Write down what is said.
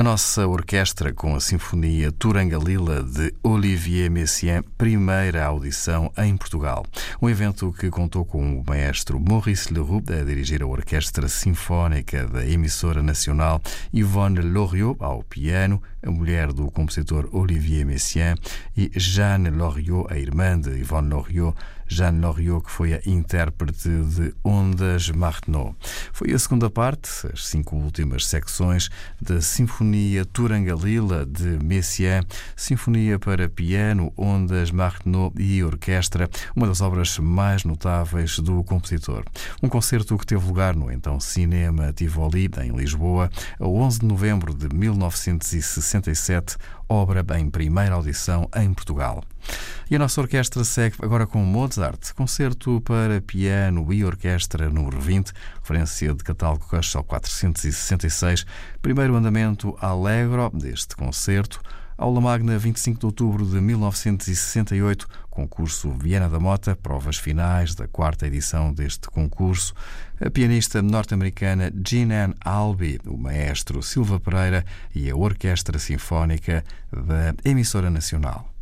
nossa orquestra com a Sinfonia Turangalila de Olivier Messiaen, primeira audição em Portugal. Um evento que contou com o maestro Maurice Leroux a dirigir a Orquestra Sinfónica da emissora nacional, Yvonne Loriot ao piano, a mulher do compositor Olivier Messiaen, e Jeanne Loriot, a irmã de Yvonne Loriot, Jeanne Loriot, que foi a intérprete de Ondas Martenot. Foi a segunda parte, as 5 últimas secções da Sinfonia Turangalila de Messiaen, sinfonia para piano, ondas Martenot e orquestra, uma das obras mais notáveis do compositor. Um concerto que teve lugar no então Cinema Tivoli, em Lisboa, a 11 de novembro de 1967, obra em primeira audição em Portugal. E a nossa orquestra segue agora com Mozart, concerto para piano e orquestra número 20, referência de catálogo Köchel 466, primeiro andamento Allegro deste concerto, aula magna 25 de outubro de 1968, concurso Viana da Mota, provas finais da 4ª edição deste concurso, a pianista norte-americana Jean-Ann Albee, o maestro Silva Pereira e a Orquestra Sinfónica da emissora nacional.